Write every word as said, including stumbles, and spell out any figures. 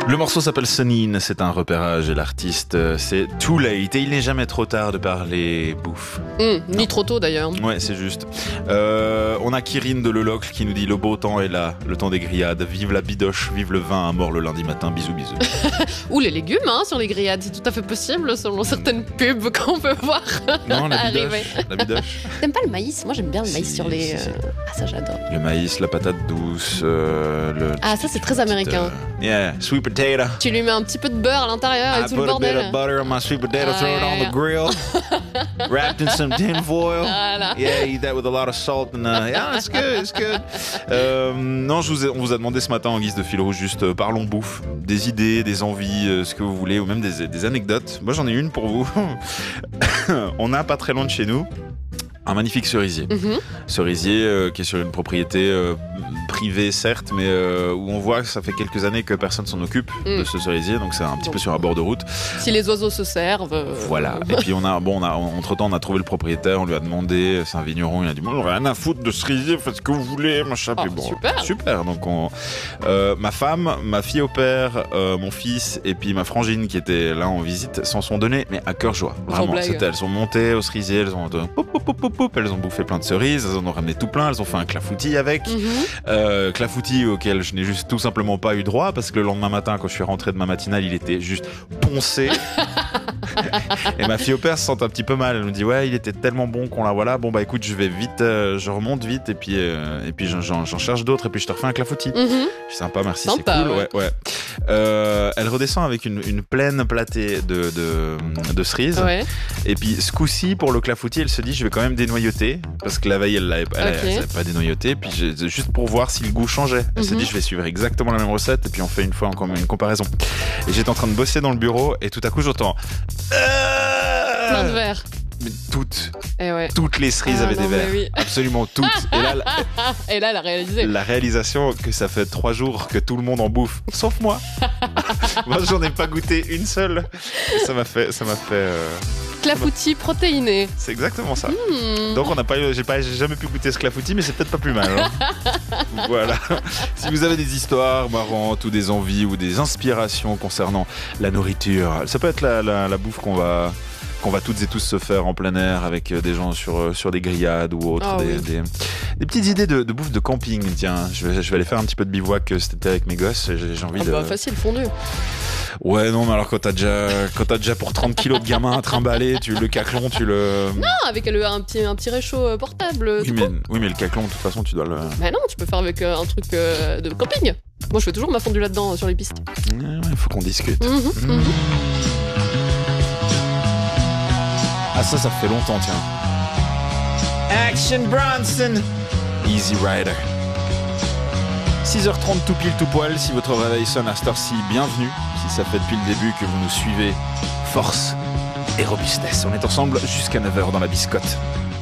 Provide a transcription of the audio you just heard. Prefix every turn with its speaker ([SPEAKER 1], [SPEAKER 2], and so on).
[SPEAKER 1] Le morceau s'appelle Sonine, c'est un repérage et l'artiste c'est Too Late et il n'est jamais trop tard de parler bouffe.
[SPEAKER 2] Mmh, ni trop tôt d'ailleurs.
[SPEAKER 1] Ouais, c'est juste. Euh, on a Kirin de Lelocle qui nous dit le beau temps est là, le temps des grillades, vive la bidoche, vive le vin à mort le lundi matin, bisous bisous.
[SPEAKER 2] Ou les légumes hein, sur les grillades, c'est tout à fait possible selon certaines pubs qu'on peut voir.
[SPEAKER 1] Non, la bidoche.
[SPEAKER 2] Arriver.
[SPEAKER 1] La bidoche.
[SPEAKER 2] T'aimes pas le maïs? Moi j'aime bien le maïs
[SPEAKER 1] Si,
[SPEAKER 2] sur les...
[SPEAKER 1] si, si.
[SPEAKER 2] Euh... Ah ça j'adore.
[SPEAKER 1] Le maïs, la patate douce, euh, le...
[SPEAKER 2] Ah ça c'est très américain.
[SPEAKER 1] Euh, yeah, sweet potato.
[SPEAKER 2] Tu lui mets un petit peu de beurre à l'intérieur et
[SPEAKER 1] I
[SPEAKER 2] tout
[SPEAKER 1] put
[SPEAKER 2] le
[SPEAKER 1] a bit
[SPEAKER 2] bordel.
[SPEAKER 1] of butter on my sweet potato,
[SPEAKER 2] Ah,
[SPEAKER 1] throw it
[SPEAKER 2] yeah,
[SPEAKER 1] on
[SPEAKER 2] yeah.
[SPEAKER 1] the grill, wrapped in some tin foil.
[SPEAKER 2] Voilà.
[SPEAKER 1] Yeah, eat that with a lot of salt and uh, yeah, it's good, it's good. Euh, non, je vous ai, on vous a demandé ce matin en guise de fil rouge, juste euh, parlons bouffe, des idées, des envies, euh, ce que vous voulez, ou même des, des anecdotes. Moi, j'en ai une pour vous. On a pas très loin de chez nous un magnifique cerisier.
[SPEAKER 2] Mhm.
[SPEAKER 1] Cerisier euh, qui est sur une propriété euh, privée certes, mais euh, où on voit que ça fait quelques années que personne s'en occupe
[SPEAKER 2] Mm.
[SPEAKER 1] de ce cerisier, donc c'est un petit
[SPEAKER 2] Donc.
[SPEAKER 1] peu sur un bord de route.
[SPEAKER 2] Si les oiseaux se servent. euh,
[SPEAKER 1] Voilà. Et puis on a, bon, on a, entre temps, on a trouvé le propriétaire, on lui a demandé, c'est un vigneron, il a dit bon, rien à foutre de cerisier, faites ce que vous voulez, machin.
[SPEAKER 2] Oh,
[SPEAKER 1] Puis bon,
[SPEAKER 2] super.
[SPEAKER 1] super. Donc on, euh, ma femme, ma fille au père, euh, mon fils et puis ma frangine qui était là en visite s'en sont donnés, mais à cœur joie.
[SPEAKER 2] Sans
[SPEAKER 1] Vraiment.
[SPEAKER 2] blague.
[SPEAKER 1] C'était, elles sont montées au cerisier, elles ont, poup, poup, poup, poup, poup, elles ont bouffé plein de cerises, elles en ont ramené tout plein, elles ont fait un clafoutis avec.
[SPEAKER 2] Mhm.
[SPEAKER 1] Euh, clafoutis auquel je n'ai juste tout simplement pas eu droit parce que le lendemain matin quand je suis rentré de ma matinale il était juste poncé. Et ma fille au père se sent un petit peu mal, elle me dit ouais il était tellement bon qu'on la voilà, bon bah écoute je vais vite, euh, je remonte vite et puis, euh, et puis j'en, j'en, j'en cherche d'autres et puis je te refais un clafoutis.
[SPEAKER 2] Mhm.
[SPEAKER 1] Je suis sympa, merci,
[SPEAKER 2] Sympa,
[SPEAKER 1] c'est cool.
[SPEAKER 2] ouais.
[SPEAKER 1] Ouais, ouais. Euh, elle redescend avec une, une plaine platée de, de, de cerises.
[SPEAKER 2] Ouais.
[SPEAKER 1] Et puis ce coup-ci, pour le clafoutis, elle se dit je vais quand même dénoyauter. Parce que la veille, elle l'avait elle,
[SPEAKER 2] Ok.
[SPEAKER 1] elle savait pas dénoyauté. Puis j'ai- juste pour voir si le goût changeait. Elle s'est
[SPEAKER 2] Mhm.
[SPEAKER 1] dit je vais suivre exactement la même recette. Et puis on fait une fois encore une comparaison. Et j'étais en train de bosser dans le bureau. Et tout à coup, j'entends. Euh
[SPEAKER 2] Plein de verre.
[SPEAKER 1] Mais toutes,
[SPEAKER 2] Et ouais.
[SPEAKER 1] toutes les cerises
[SPEAKER 2] Ah,
[SPEAKER 1] avaient
[SPEAKER 2] non,
[SPEAKER 1] des
[SPEAKER 2] mais
[SPEAKER 1] verres.
[SPEAKER 2] oui.
[SPEAKER 1] Absolument toutes. Et là, la,
[SPEAKER 2] Et là elle a réalisé.
[SPEAKER 1] la réalisation que ça fait trois jours que tout le monde en bouffe, sauf moi. Moi, j'en ai pas goûté une seule. Et ça m'a fait, ça m'a fait. euh,
[SPEAKER 2] Clafoutis protéiné.
[SPEAKER 1] C'est exactement ça.
[SPEAKER 2] Hmm.
[SPEAKER 1] Donc on n'a pas, eu- j'ai pas, j'ai jamais pu goûter ce clafoutis, mais c'est peut-être pas plus mal. hein. Voilà. Si vous avez des histoires marrantes ou des envies ou des inspirations concernant la nourriture, ça peut être la, la, la bouffe qu'on va qu'on va toutes et tous se faire en plein air avec euh, des gens sur euh, sur des grillades ou autres,
[SPEAKER 2] Ah
[SPEAKER 1] des,
[SPEAKER 2] oui.
[SPEAKER 1] des, des petites idées de, de bouffe de camping. Tiens, je vais, je vais aller faire un petit peu de bivouac euh, cet été avec mes gosses. J'ai, j'ai envie
[SPEAKER 2] Ah
[SPEAKER 1] de.
[SPEAKER 2] bah facile, fondu.
[SPEAKER 1] Ouais, non, mais alors quand t'as déjà, quand t'as déjà pour trente kilos de gamin à trimballer, tu le caclon, tu le.
[SPEAKER 2] Ah, avec le, un, petit, un petit réchaud euh, portable.
[SPEAKER 1] Oui
[SPEAKER 2] tout
[SPEAKER 1] mais,
[SPEAKER 2] court.
[SPEAKER 1] oui, mais le caclon, de toute façon, tu dois le.
[SPEAKER 2] Bah non, tu peux faire avec euh, un truc euh, de camping. Moi je fais toujours ma fondue là-dedans euh, sur les pistes.
[SPEAKER 1] Il faut qu'on discute.
[SPEAKER 2] Mhm, mhm.
[SPEAKER 1] Ah, ça, ça fait longtemps, tiens. Action Bronson, Easy Rider. six heures trente tout pile tout poil. Si votre réveil sonne à cette heure-ci, bienvenue. Si ça fait depuis le début que vous nous suivez, force et robustesse. On est ensemble jusqu'à neuf heures dans la biscotte.